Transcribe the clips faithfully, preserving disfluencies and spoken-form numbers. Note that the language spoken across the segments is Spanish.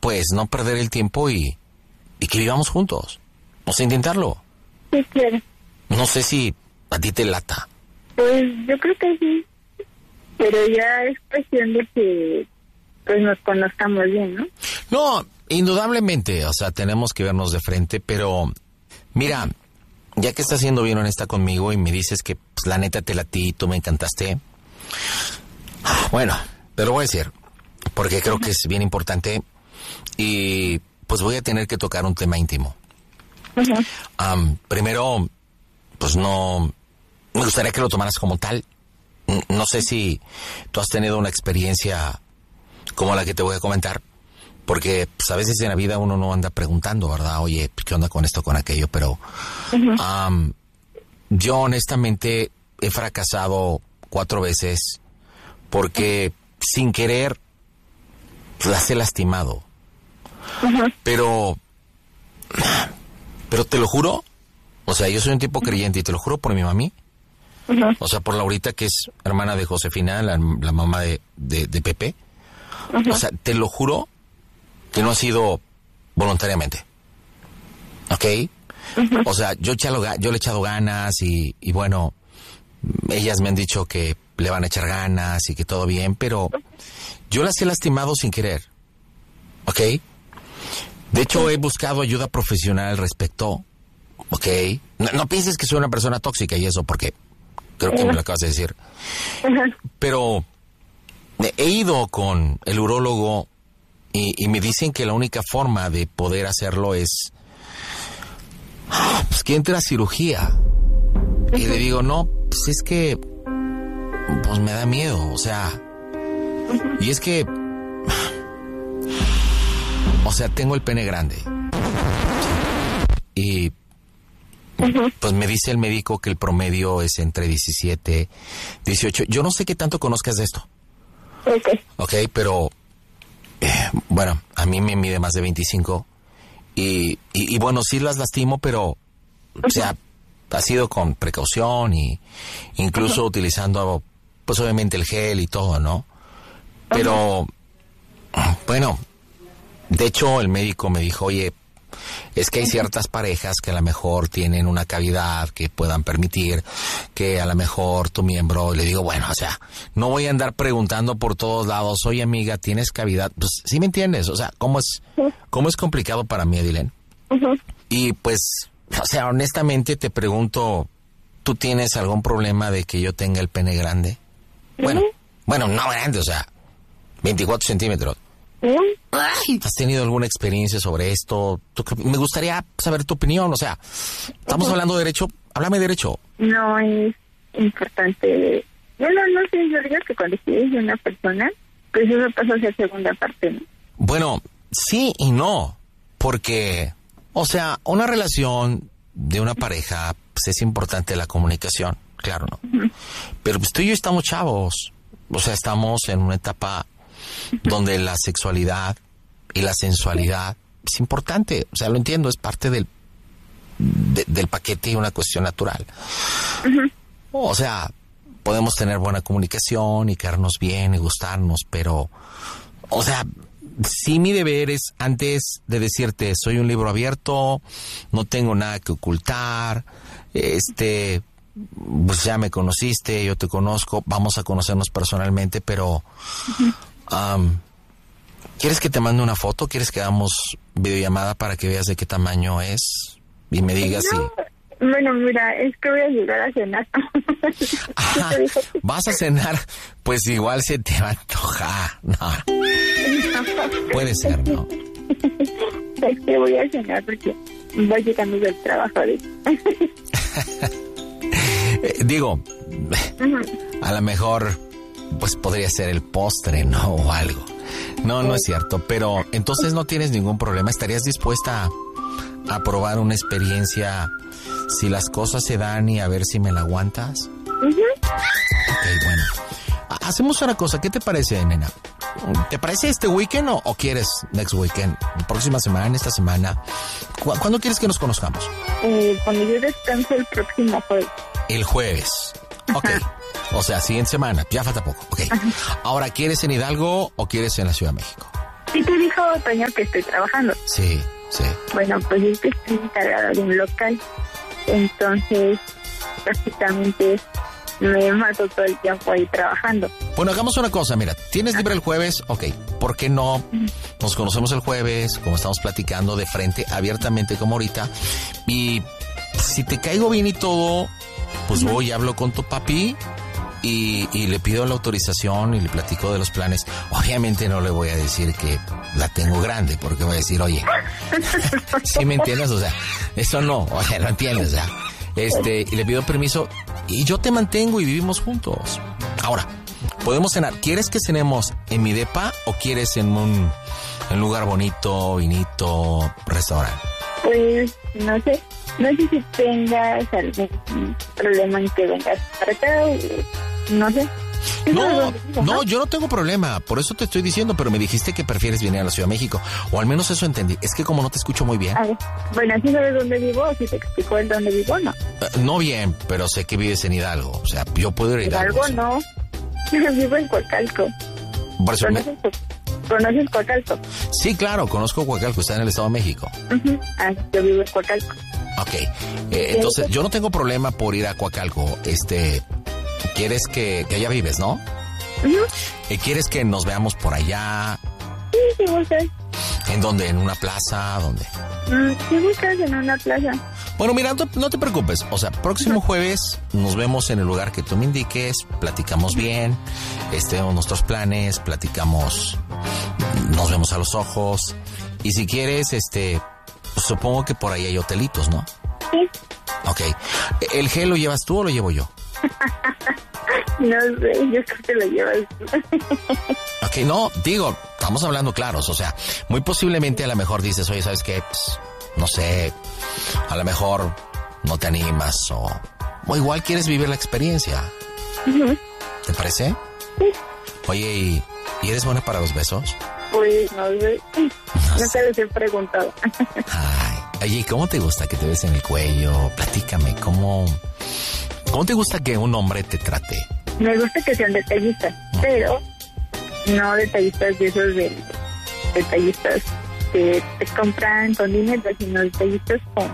pues no perder el tiempo y, y que vivamos juntos. O sea, intentarlo. Sí, claro. No sé si a ti te lata. Pues yo creo que sí. Pero ya es cuestión de que pues nos conozcamos bien, ¿no? No, indudablemente, o sea, tenemos que vernos de frente, pero mira, ya que estás siendo bien honesta conmigo y me dices que pues, la neta te latí, tú me encantaste, bueno, te lo voy a decir, porque creo que es bien importante y pues voy a tener que tocar un tema íntimo. Uh-huh. Um, primero, pues no, me gustaría que lo tomaras como tal. No sé si tú has tenido una experiencia como la que te voy a comentar, porque pues, a veces en la vida uno no anda preguntando, ¿verdad? Oye, ¿qué onda con esto, con aquello? Pero uh-huh. um, yo honestamente he fracasado cuatro veces porque sin querer pues, las he lastimado. Uh-huh. Pero, pero te lo juro, o sea, yo soy un tipo creyente y te lo juro por mi mami. Uh-huh. O sea, por Laurita, que es hermana de Josefina, la, la mamá de, de, de Pepe. Uh-huh. O sea, te lo juro que no ha sido voluntariamente. ¿Ok? Uh-huh. O sea, yo, echalo, yo le he echado ganas y, y bueno, ellas me han dicho que le van a echar ganas y que todo bien, pero yo las he lastimado sin querer. ¿Ok? De hecho, he buscado ayuda profesional al respecto. ¿Ok? No, no pienses que soy una persona tóxica y eso, porque creo que me lo acabas de decir. Uh-huh. Pero he ido con el urólogo y, y me dicen que la única forma de poder hacerlo es pues que entre a cirugía. Uh-huh. Y le digo, no, pues es que pues me da miedo, o sea, uh-huh. y es que o sea, tengo el pene grande. Y uh-huh. pues me dice el médico que el promedio es entre diecisiete, dieciocho. Yo no sé qué tanto conozcas de esto. Ok. Ok, pero eh, bueno, a mí me mide más de veinticinco. Y, y, y bueno, sí las lastimo, pero uh-huh. o sea, ha sido con precaución y incluso uh-huh. utilizando, pues obviamente el gel y todo, ¿no? Pero, uh-huh. bueno, de hecho el médico me dijo, oye, es que hay ciertas parejas que a lo mejor tienen una cavidad que puedan permitir que a lo mejor tu miembro, le digo, bueno, o sea, no voy a andar preguntando por todos lados, oye amiga, ¿tienes cavidad? Pues sí me entiendes, o sea, ¿cómo es, cómo es complicado para mí, Edilene? Uh-huh. Y pues, o sea, honestamente te pregunto, ¿tú tienes algún problema de que yo tenga el pene grande? Uh-huh. Bueno, bueno, no grande, o sea, veinticuatro centímetros. Ay, ¿has tenido alguna experiencia sobre esto? Me gustaría saber tu opinión, o sea, estamos uh-huh. hablando de derecho, háblame de derecho. No es importante. Bueno, no sé, yo digo que cuando quieres de una persona, pues eso pasa a ser segunda parte, ¿no? Bueno, sí y no, porque, o sea, una relación de una pareja, pues es importante la comunicación, claro, ¿no? Uh-huh. Pero pues tú y yo estamos chavos, o sea, estamos en una etapa donde la sexualidad y la sensualidad es importante, o sea, lo entiendo, es parte del de, del paquete y una cuestión natural. Uh-huh. O sea, podemos tener buena comunicación y quedarnos bien y gustarnos, pero, o sea, sí mi deber es, antes de decirte, soy un libro abierto, no tengo nada que ocultar, este, pues ya me conociste, yo te conozco, vamos a conocernos personalmente, pero... Uh-huh. Um, ¿quieres que te mande una foto? ¿Quieres que hagamos videollamada para que veas de qué tamaño es? Y me digas no, si... Bueno, mira, es que voy a llegar a cenar. Ah, ¿vas a cenar? Pues igual se te va a antojar. No. No. Puede ser, ¿no? Es que voy a cenar porque voy llegando del trabajo. eh, digo, uh-huh. a lo mejor... pues podría ser el postre, ¿no? O algo. No, no es cierto. Pero entonces no tienes ningún problema. ¿Estarías dispuesta a, a probar una experiencia si las cosas se dan y a ver si me la aguantas? Uh-huh. Ok, bueno. Hacemos una cosa. ¿Qué te parece, nena? ¿Te parece este weekend o, o quieres next weekend? ¿Próxima semana, esta semana? ¿Cu- ¿Cuándo quieres que nos conozcamos? Eh, cuando yo descanso el próximo jueves. El jueves. Ok. Ajá. O sea, siguiente semana, ya falta poco. Ok. Ajá. Ahora, ¿quieres en Hidalgo o quieres en la Ciudad de México? Sí te dijo Toño que estoy trabajando. Sí, sí. Bueno, pues es que estoy encargada de un local. Entonces, prácticamente me mato todo el tiempo ahí trabajando. Bueno, hagamos una cosa, mira, ¿tienes libre el jueves? Ok, ¿por qué no? Nos conocemos el jueves, como estamos platicando de frente, abiertamente como ahorita, y si te caigo bien y todo, pues voy y hablo con tu papi y, y le pido la autorización y le platico de los planes. Obviamente no le voy a decir que la tengo grande, porque voy a decir, oye, ¿sí me entiendes? O sea, eso no, oye, no entiendes, o sea, este, y le pido permiso y yo te mantengo y vivimos juntos. Ahora, podemos cenar. ¿Quieres que cenemos en mi depa o quieres en un, en un lugar bonito, vinito, restaurante? Pues, no sé. No sé si tengas algún problema en que vengas para acá. No sé. No, no, yo no tengo problema. Por eso te estoy diciendo, pero me dijiste que prefieres venir a la Ciudad de México. O al menos eso entendí. Es que como no te escucho muy bien. A ver, bueno, ¿sí sabes dónde vivo o si te explico el dónde vivo no? Uh, no bien, pero sé que vives en Hidalgo. O sea, yo puedo ir a Hidalgo. Hidalgo no. Vivo en Coacalco. Por eso me... ¿Conoces Coacalco? Sí, claro, conozco Coacalco, está en el Estado de México. Uh-huh. Ah, yo vivo en Coacalco. Ok, eh, entonces yo no tengo problema por ir a Coacalco. Este, ¿quieres que, que allá vives, no? Uh-huh. Eh, ¿Quieres que nos veamos por allá? Sí, sí, gustas. ¿En dónde? ¿En una plaza? ¿Dónde? Mm, sí, gustas en una plaza. Bueno, mira, no, no te preocupes. O sea, próximo jueves nos vemos en el lugar que tú me indiques, platicamos bien, este, vemos nuestros planes, platicamos, nos vemos a los ojos. Y si quieres, este, pues supongo que por ahí hay hotelitos, ¿no? Sí. Ok. ¿El gel lo llevas tú o lo llevo yo? No sé, yo creo que lo llevas tú. Ok, no, digo, estamos hablando claros. O sea, muy posiblemente a lo mejor dices, oye, ¿sabes qué? Pues, no sé, a lo mejor no te animas o, o igual quieres vivir la experiencia. Uh-huh. ¿Te parece? Sí. Oye, ¿y, ¿y eres buena para los besos? Pues no sé, no, no te les he preguntado. Ay, oye, ¿cómo te gusta que te besen el cuello? Platícame, ¿cómo, ¿cómo te gusta que un hombre te trate? Me gusta que sean detallistas, uh-huh. pero no detallistas de esos de, detallistas que te compran con dinero, sino detallistas con...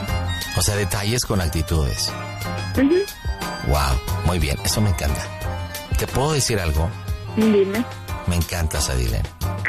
O sea, detalles con actitudes. Uh-huh. Wow, muy bien, eso me encanta. ¿Te puedo decir algo? Dime. Me encantas, Adilén.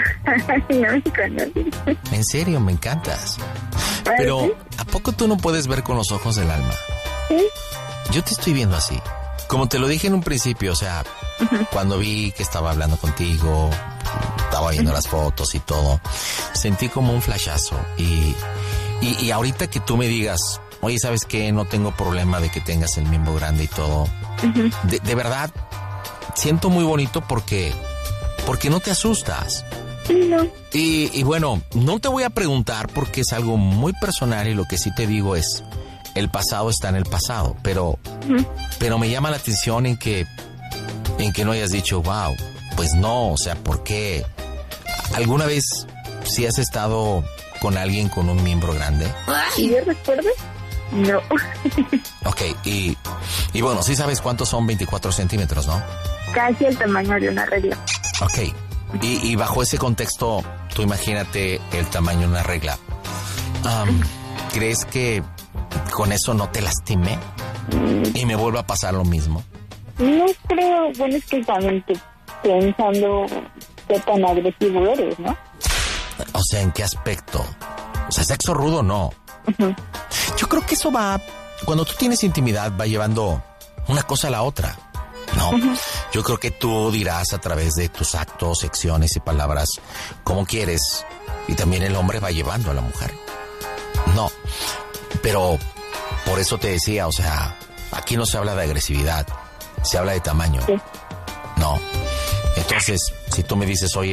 No me conoces. En serio, me encantas. Pero, ¿a poco tú no puedes ver con los ojos del alma? Sí. Yo te estoy viendo así. Como te lo dije en un principio, o sea, uh-huh. cuando vi que estaba hablando contigo, estaba viendo uh-huh. las fotos y todo, sentí como un flashazo. Y, y, y ahorita que tú me digas, oye, ¿sabes qué? No tengo problema de que tengas el miembro grande y todo. Uh-huh. De, de verdad, siento muy bonito porque, porque no te asustas. No. Y, y bueno, no te voy a preguntar porque es algo muy personal y lo que sí te digo es, el pasado está en el pasado, pero, uh-huh. pero me llama la atención en que, en que no hayas dicho, wow, pues no, o sea, ¿por qué? ¿Alguna vez si has estado con alguien con un miembro grande? ¿Y yo recuerdo? No. Ok, y, y bueno, sí sabes cuántos son veinticuatro centímetros, ¿no? Casi el tamaño de una regla. Ok, y, y bajo ese contexto, tú imagínate el tamaño de una regla. Um, ¿Crees que con eso no te lastime mm. y me vuelva a pasar lo mismo? No creo, bueno, es que también te, pensando qué tan agresivo eres, ¿no? O sea, ¿en qué aspecto? O sea, sexo rudo, no. Uh-huh. Yo creo que eso va, cuando tú tienes intimidad, va llevando una cosa a la otra, ¿no? Uh-huh. Yo creo que tú dirás a través de tus actos, acciones y palabras cómo quieres, y también el hombre va llevando a la mujer. No, pero por eso te decía, o sea, aquí no se habla de agresividad, se habla de tamaño. Sí. No. Entonces, si tú me dices, oye,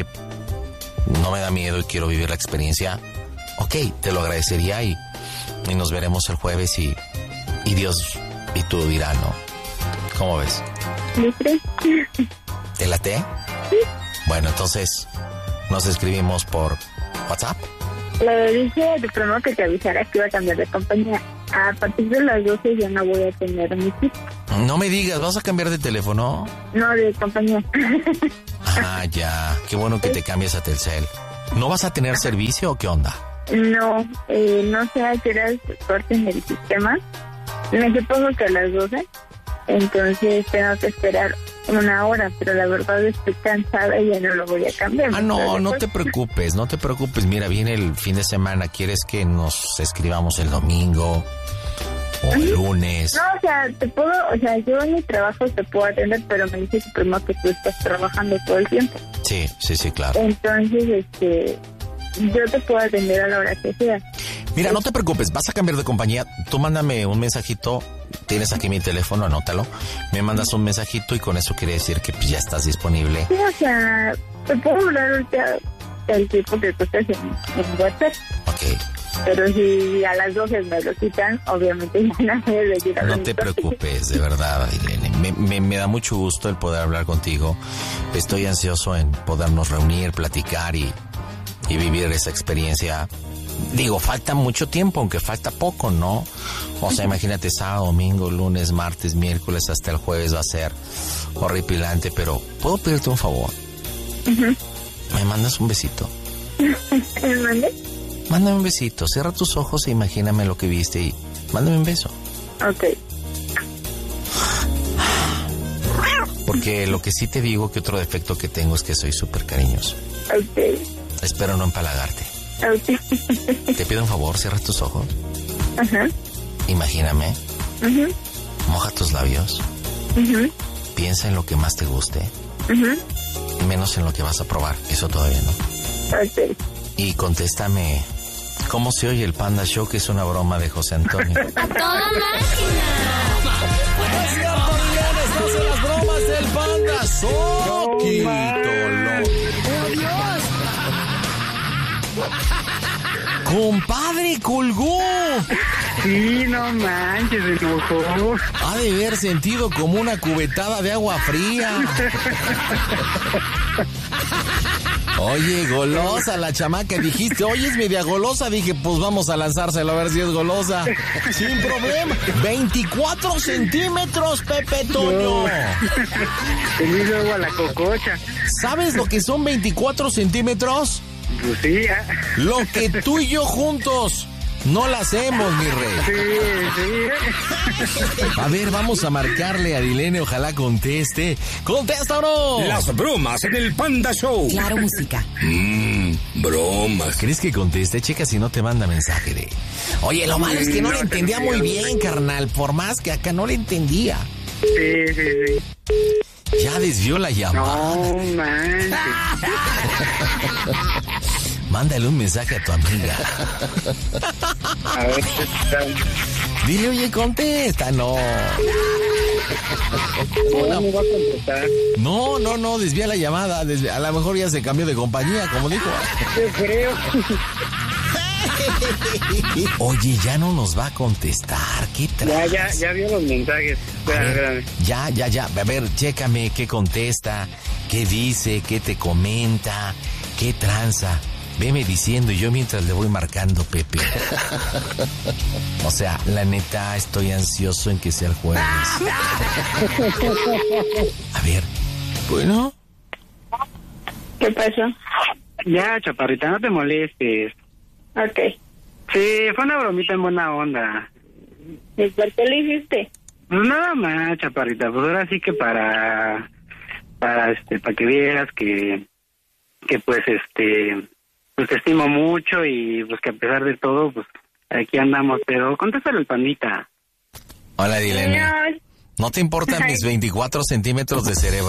no me da miedo y quiero vivir la experiencia, ok, te lo agradecería y, y nos veremos el jueves y, y Dios y tú dirás, ¿no? ¿Cómo ves? Sí. ¿Te late? Sí. Bueno, entonces, nos escribimos por WhatsApp. Le dije de primero que te avisara que iba a cambiar de compañía. A partir de las doce ya no voy a tener mi chip. No me digas, ¿vas a cambiar de teléfono? No, de compañía. Ah, ya. Qué bueno que te cambies a Telcel. ¿No vas a tener servicio o qué onda? No, eh, no sé a qué horas corten el sistema. Me supongo que a las doce. Entonces tengo que esperar una hora, pero la verdad estoy cansada y ya no lo voy a cambiar. Ah, no, no te preocupes, no te preocupes. Mira, viene el fin de semana. ¿Quieres que nos escribamos el domingo o el lunes? No, o sea, te puedo, o sea, yo en mi trabajo te puedo atender, pero me dice que primero que tú estás trabajando todo el tiempo. Sí, sí, sí, claro. Entonces, este, yo te puedo atender a la hora que sea. Mira, no te preocupes, vas a cambiar de compañía. Tú mándame un mensajito. Tienes aquí mi teléfono, anótalo. Me mandas un mensajito y con eso quiere decir que pues, ya estás disponible. Sí, o sea, te puedo hablar ahorita el tiempo que tú estás en, en WhatsApp. Ok. Pero si a las doce me lo quitan, obviamente ya no me decir. No te preocupes, de verdad, Irene. Me, me, me da mucho gusto el poder hablar contigo. Estoy ansioso en podernos reunir, platicar y, y vivir esa experiencia. Digo, falta mucho tiempo, aunque falta poco, ¿no? O sea, imagínate sábado, domingo, lunes, martes, miércoles, hasta el jueves va a ser horripilante, pero ¿puedo pedirte un favor? Uh-huh. ¿Me mandas un besito? ¿Me mandas? Mándame un besito, cierra tus ojos e imagíname lo que viste y mándame un beso. Ok. Porque lo que sí te digo que otro defecto que tengo es que soy súper cariñoso. Ok. Espero no empalagarte. Ok. Te pido un favor, cierra tus ojos. Ajá. Imagíname. Uh-huh. Moja tus labios. Uh-huh. Piensa en lo que más te guste. Uh-huh. Menos en lo que vas a probar. Eso todavía no. Ok. Y contéstame, ¿cómo se oye el Panda Show? Que es una broma de José Antonio. ¡A toda máquina! Es cierto, Irene, estás en las bromas del Panda Show. ¡Oh, Dios! ¡Compadre, colgó! Sí, no manches, se enojó. Ha de haber sentido como una cubetada de agua fría. Oye, golosa la chamaca, dijiste, oye, es media golosa, dije, pues vamos a lanzárselo a ver si es golosa. Sin problema. veinticuatro centímetros, Pepe Toño. Se me hizo agua la cococha. ¿Sabes lo que son veinticuatro centímetros? Pues sí, ¿eh? Lo que tú y yo juntos no la hacemos, mi rey. Sí, sí. A ver, vamos a marcarle a Dilene, ojalá conteste. ¡Contesta o no! Las bromas en el Panda Show. Claro, música. Mmm, bromas. ¿Crees que conteste? Checa si no te manda mensaje de... Oye, lo malo es que no le entendía muy bien, carnal. Por más que acá no le entendía. Sí, sí, sí. Ya desvió la llamada. No manches. Mándale un mensaje a tu amiga. A ver, está. Dile, oye, contesta. No. No me va a contestar. No, no, no, desvía la llamada. Desvía. A lo mejor ya se cambió de compañía, como dijo. Yo creo. Oye, ya no nos va a contestar. ¿Qué Ya, traes? ya, ya vio los mensajes. A Espera, ver, espérame. ya, ya, ya. A ver, chécame qué contesta, qué dice, qué te comenta, qué tranza. Veme diciendo y yo mientras le voy marcando, Pepe. O sea, la neta, estoy ansioso en que sea el jueves. A ver, bueno. ¿Qué pasó? Ya, chaparrita, no te molestes. Ok. Sí, fue una bromita en buena onda. ¿Y por qué lo hiciste? Pues nada más, chaparrita, pues ahora sí que para, para este, para que vieras que, que pues este, pues te estimo mucho y pues que a pesar de todo, pues aquí andamos, pero contéstale el pandita. Hola, Dilene. No, ¿No te importan mis veinticuatro centímetros de cerebro?